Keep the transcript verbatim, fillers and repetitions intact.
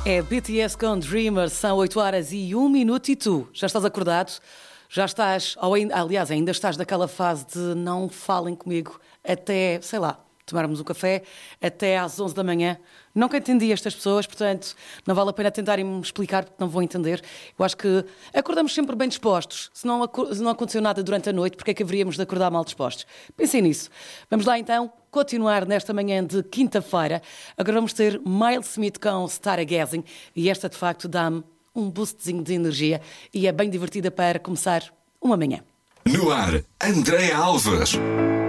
É B T S com Dreamer, são oito horas e um minuto e tu, já estás acordado? Já estás, ou ainda, aliás, ainda estás naquela fase de não falem comigo até, sei lá, tomarmos um café, até às onze da manhã. Nunca entendi estas pessoas, portanto, não vale a pena tentarem-me explicar porque não vão entender. Eu acho que acordamos sempre bem dispostos. Se não, se não aconteceu nada durante a noite, porque é que haveríamos de acordar mal dispostos? Pensem nisso. Vamos lá então continuar nesta manhã de quinta-feira. Agora vamos ter Miles Smith com Stargazing e esta de facto dá-me um boostzinho de energia e é bem divertida para começar uma manhã. No ar, Andréa Alves.